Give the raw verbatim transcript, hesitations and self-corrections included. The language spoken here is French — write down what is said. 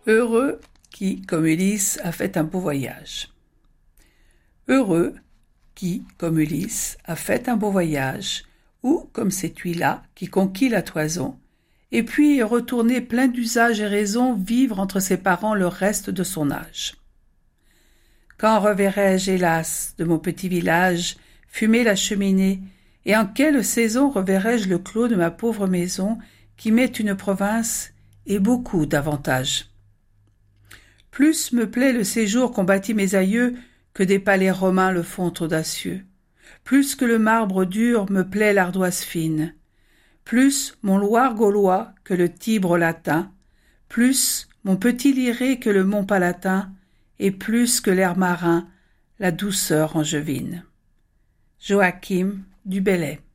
Heureux qui, comme Ulysse, a fait un beau voyage. Heureux qui, comme Ulysse, a fait un beau voyage, ou, comme cet huit-là, qui conquit la toison, et puis est retourné plein d'usage et raison vivre entre ses parents le reste de son âge. Quand reverrai-je, hélas, de mon petit village, fumer la cheminée, et en quelle saison reverrai-je le clos de ma pauvre maison, qui m'est une province et beaucoup d'avantages. Plus me plaît le séjour qu'ont bâti mes aïeux que des palais romains le font audacieux. Plus que le marbre dur me plaît l'ardoise fine. Plus mon Loir gaulois que le Tibre latin. Plus mon petit Liré que le Mont Palatin. Et plus que l'air marin, la douceur angevine. Joachim du Bellay.